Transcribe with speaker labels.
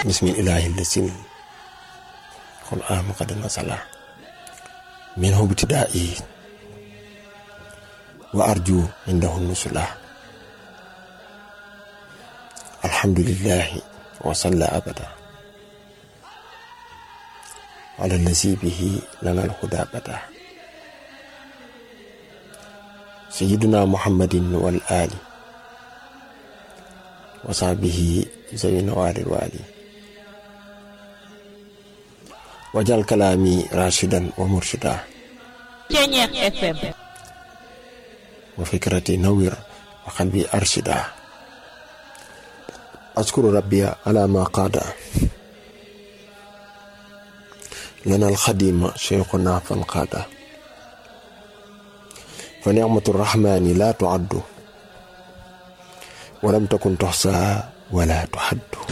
Speaker 1: bismillahi lasin Qur'an qad nasala minhu ibtida'i wa arju indahu nusula alhamdulillahi wa salla abada ala allazi bihi lana al-huda bada sayyidina muhammadin wal ali wa sahbihi zawina walil wali wajal kalami rashidan wa murshida
Speaker 2: Ceñeex FM
Speaker 1: wa fikrati nawir wa qalbi arshida ashkuru rabbiya ala ma qada lana al-khadima shaykhuna fanqada fa ni'matu rahmani la tu'addu wa lam takun tuhsa wa la tuhaddu